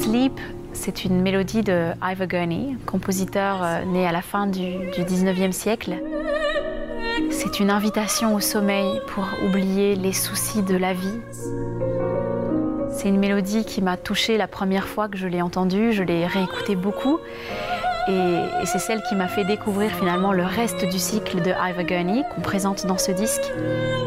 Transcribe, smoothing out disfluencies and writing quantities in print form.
Sleep, c'est une mélodie de Ivor Gurney, compositeur né à la fin du 19e siècle. C'est une invitation au sommeil pour oublier les soucis de la vie. C'est une mélodie qui m'a touchée la première fois que je l'ai entendue, je l'ai réécoutée beaucoup. Et c'est celle qui m'a fait découvrir finalement le reste du cycle de Ivor Gurney qu'on présente dans ce disque.